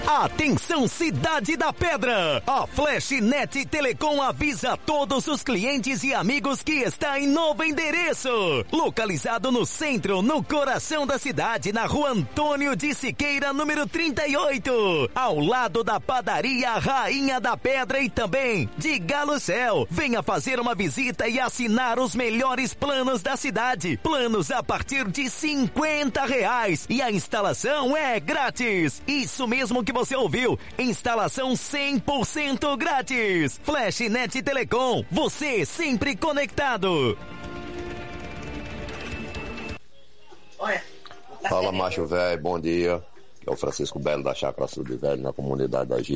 Atenção, Cidade da Pedra! A Flashnet Telecom avisa todos os clientes e amigos que está em novo endereço. Localizado no centro, no coração da cidade, na rua Antônio de Siqueira, número 38. Ao lado da padaria Rainha da Pedra e também de Galo Céu. Venha fazer uma visita e assinar os melhores planos da cidade. Planos a partir de R$50. E a instalação é grátis. Isso mesmo que você ouviu, instalação 100% grátis. Flashnet Telecom, você sempre conectado. Fala, macho velho, bom dia. É o Francisco Belo da Chácara Sul de Velho, na comunidade da G.